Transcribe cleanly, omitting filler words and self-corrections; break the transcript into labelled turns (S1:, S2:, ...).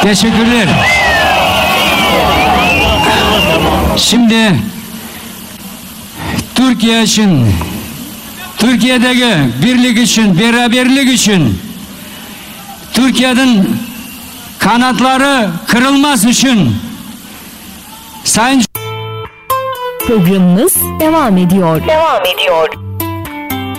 S1: Teşekkürler. Şimdi Türkiye için, Türkiye'deki birlik için, beraberlik için, Türkiye'nin kanatları kırılmaz için Sayın
S2: programımız devam ediyor.